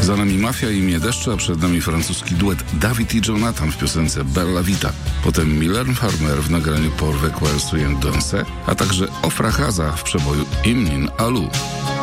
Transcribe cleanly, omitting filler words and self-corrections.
Za nami Mafia i Imię Deszczu, a przed nami francuski duet David i Jonathan w piosence Bella Vita. Potem Mylène Farmer w nagraniu Pour Vequer Suyen Danse, a także Ofra Haza w przeboju Hymne à Lou.